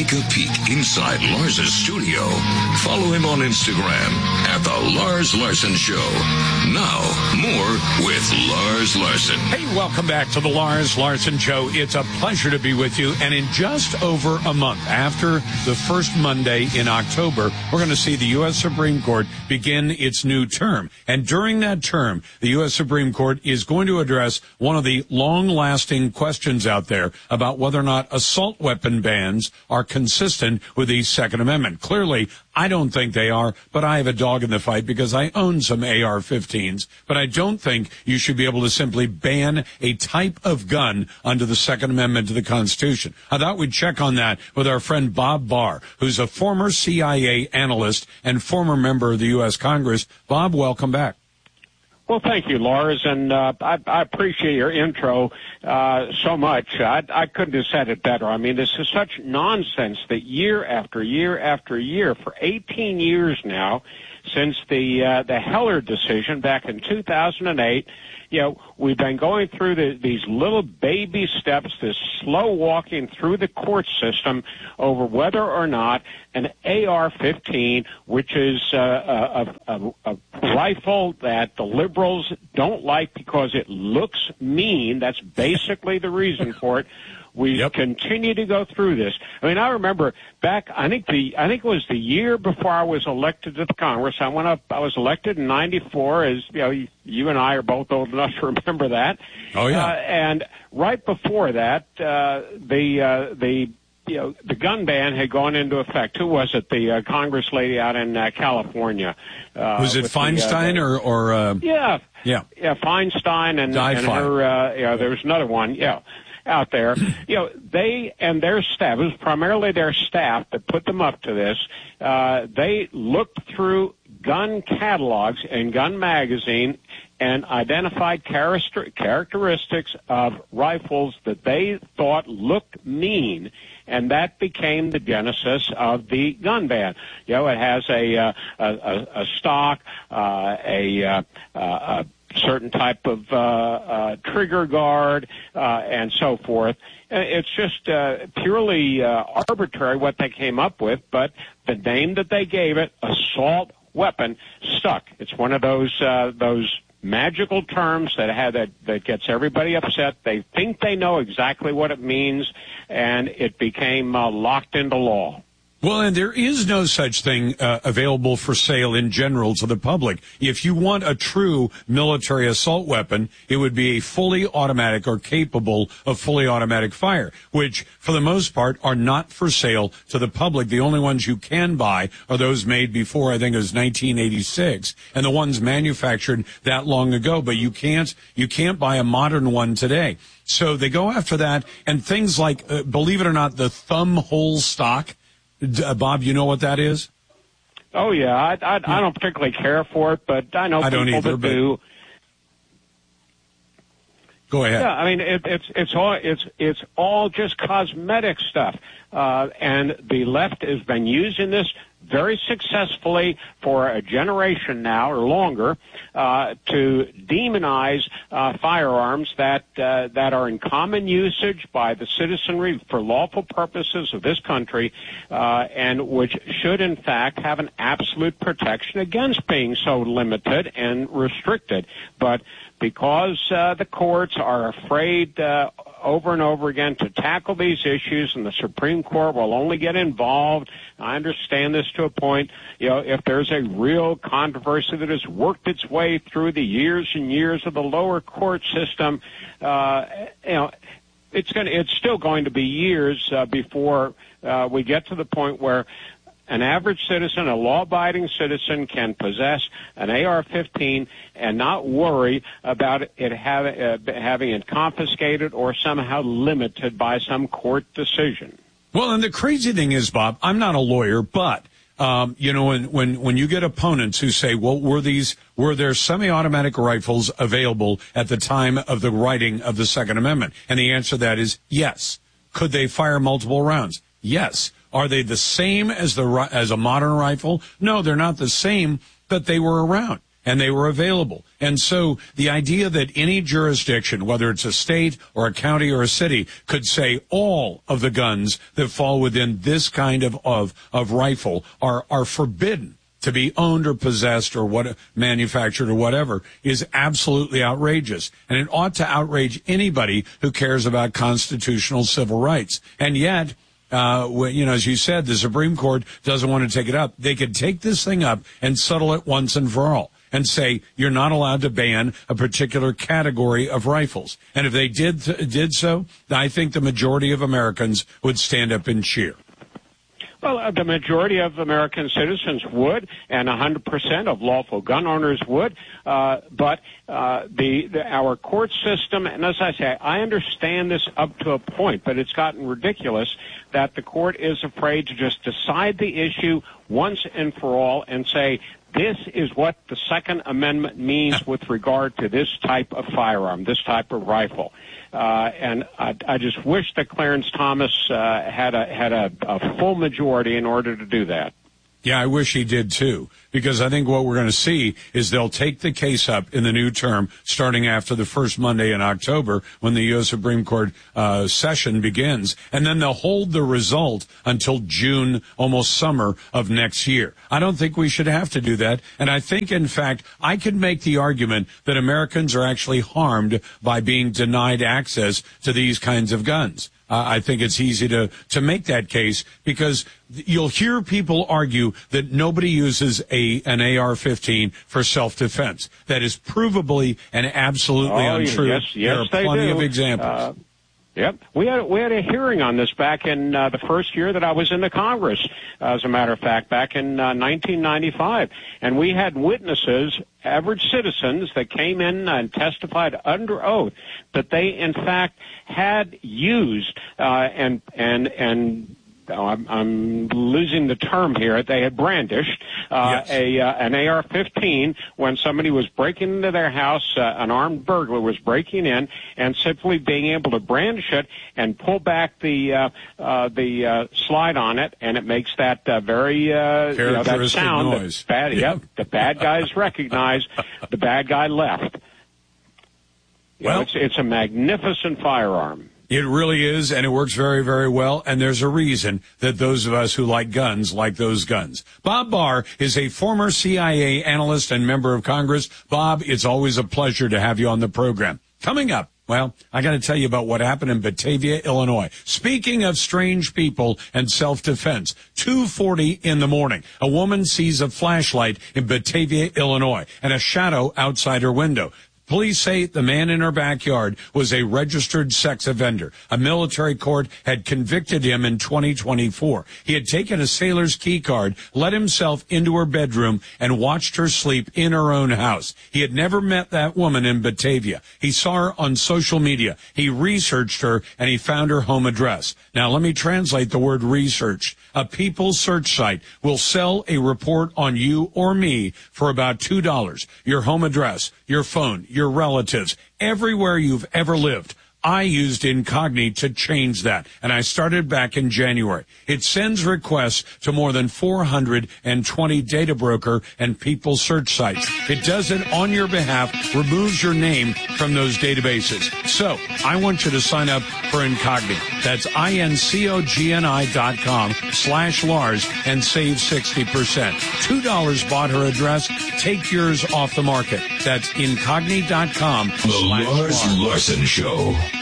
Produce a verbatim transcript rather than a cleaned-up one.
Take a peek inside Lars's studio. Follow him on Instagram at The Lars Larson Show. Now, more with Lars Larson. Hey, welcome back to The Lars Larson Show. It's a pleasure to be with you. And in just over a month, after the first Monday in October, we're going to see the U S Supreme Court begin its new term. And during that term, the U S Supreme Court is going to address one of the long-lasting questions out there about whether or not assault weapon bans are consistent with the Second Amendment. Clearly, I don't think they are, but I have a dog in the fight because I own some A R fifteens. But I don't think you should be able to simply ban a type of gun under the Second Amendment to the Constitution. I thought we'd check on that with our friend Bob Barr, who's a former C I A analyst and former member of the U S Congress. Bob, welcome back. Well, thank you, Lars, and uh, I, I appreciate your intro uh, so much. I, I couldn't have said it better. I mean, this is such nonsense that year after year after year, for eighteen years now, since the uh, the Heller decision back in two thousand eight, you know, we've been going through the, these little baby steps, this slow walking through the court system over whether or not an A R fifteen, which is uh, a, a, a rifle that the liberals don't like because it looks mean. That's basically the reason for it. We yep. continue to go through this. I mean, I remember back, I think the, I think it was the year before I was elected to the Congress. I went up, I was elected in ninety-four, as, you know, you, you and I are both old enough to remember that. Oh, yeah. Uh, and right before that, uh, the, uh, the, you know, the gun ban had gone into effect. Who was it? The uh, Congress lady out in uh, California. Uh, was it Feinstein the, uh, or, or, uh, yeah. Yeah. Yeah, Feinstein and, and her, uh, you know, there was another one. Yeah. Out there, you know, they and their staff, it was primarily their staff that put them up to this. Uh, they looked through gun catalogs and gun magazine and identified characteristics of rifles that they thought looked mean, and that became the genesis of the gun ban. You know, it has a uh, a, a stock, uh, a, uh, a certain type of uh, uh, trigger guard, uh, and so forth. It's just uh, purely uh, arbitrary what they came up with, but the name that they gave it, assault weapon, stuck. It's one of those uh, those magical terms that had that, that gets everybody upset. They think they know exactly what it means, and it became uh, locked into law. Well, and there is no such thing uh, available for sale in general to the public. If you want a true military assault weapon, it would be a fully automatic or capable of fully automatic fire, which for the most part are not for sale to the public. The only ones you can buy are those made before, I think it was nineteen eighty-six, and the ones manufactured that long ago. But you can't, you can't buy a modern one today. So they go after that, and things like, uh, believe it or not, the thumb hole stock. Uh, Bob, you know what that is? Oh, yeah. I, I, I don't particularly care for it, but I know I people don't either, that but... do. Go ahead. Yeah, I mean, it, it's it's all it's it's all just cosmetic stuff, uh, and the left has been using this very successfully for a generation now or longer uh, to demonize uh, firearms that uh, that are in common usage by the citizenry for lawful purposes of this country, uh, and which should in fact have an absolute protection against being so limited and restricted. But because uh, the courts are afraid uh, over and over again to tackle these issues, and the Supreme Court will only get involved. I understand this to a point. You know, if there's a real controversy that has worked its way through the years and years of the lower court system, uh, you know, it's going it's still going to be years uh, before uh, we get to the point where an average citizen, a law-abiding citizen, can possess an A R fifteen and not worry about it have, uh, having it confiscated or somehow limited by some court decision. Well, and the crazy thing is, Bob, I'm not a lawyer, but um, you know, when when when you get opponents who say, "Well, were these were there semi-automatic rifles available at the time of the writing of the Second Amendment?" And the answer to that is yes. Could they fire multiple rounds? Yes. Are they the same as the as a modern rifle? No, they're not the same, but they were around. and they were available. And so the idea that any jurisdiction, whether it's a state or a county or a city, could say all of the guns that fall within this kind of, of, of rifle are, are forbidden to be owned or possessed or what manufactured or whatever is absolutely outrageous. And it ought to outrage anybody who cares about constitutional civil rights. And yet, uh, you know, as you said, the Supreme Court doesn't want to take it up. They could take this thing up and settle it once and for all and say you're not allowed to ban a particular category of rifles. And if they did, did so, I think the majority of Americans would stand up and cheer. Well, uh, the majority of American citizens would, and one hundred percent of lawful gun owners would. Uh, but uh, the, the our court system, and as I say, I understand this up to a point, but it's gotten ridiculous that the court is afraid to just decide the issue once and for all and say, this is what the Second Amendment means with regard to this type of firearm, this type of rifle. Uh, and I, I just wish that Clarence Thomas uh, had a had a, a full majority in order to do that. Yeah, I wish he did too, because I think what we're going to see is they'll take the case up in the new term starting after the first Monday in October when the U S Supreme Court uh, session begins, and then they'll hold the result until June, almost summer of next year. I don't think we should have to do that, and I think, in fact, I could make the argument that Americans are actually harmed by being denied access to these kinds of guns. Uh, I think it's easy to, to make that case because you'll hear people argue that nobody uses a an A R fifteen for self-defense. That is provably and absolutely oh, untrue. Yes, yes, there are they plenty do. of examples. Uh, Yep. We had, we had a hearing on this back in uh, the first year that I was in the Congress, uh, as a matter of fact, back in uh, nineteen ninety-five. And we had witnesses, average citizens, that came in and testified under oath that they, in fact, had used uh, and, and, and, Oh, I'm, I'm losing the term here. They had brandished uh, yes. a uh, an A R fifteen when somebody was breaking into their house. Uh, an armed burglar was breaking in, and simply being able to brandish it and pull back the uh, uh, the uh, slide on it, and it makes that uh, very uh, you know, that sound. Noise. That bad, yeah. Yep, the bad guys recognize the bad guy left. You well, know, it's it's a magnificent firearm. It really is, and it works very, very well, and there's a reason that those of us who like guns like those guns. Bob Barr is a former C I A analyst and member of Congress. Bob, it's always a pleasure to have you on the program. Coming up, well, I got to tell you about what happened in Batavia, Illinois. Speaking of strange people and self-defense, two forty in the morning, a woman sees a flashlight in Batavia, Illinois, and a shadow outside her window. Police say the man in her backyard was a registered sex offender. A military court had convicted him in twenty twenty-four. He had taken a sailor's key card, let himself into her bedroom, and watched her sleep in her own house. He had never met that woman in Batavia. He saw her on social media. He researched her, and he found her home address. Now, let me translate the word research. A People search site will sell a report on you or me for about two dollars. Your home address, your phone, your relatives, everywhere you've ever lived. I used Incogni to change that, and I started back in January. It sends requests to more than four hundred twenty data broker and People search sites. It does it on your behalf, removes your name from those databases. So I want you to sign up for Incogni. That's I-N-C-O-G-N-I dot com slash Lars and save sixty percent. two dollars bought her address. Take yours off the market. That's Incogni dot com slash Lars. The Lars Larson Show.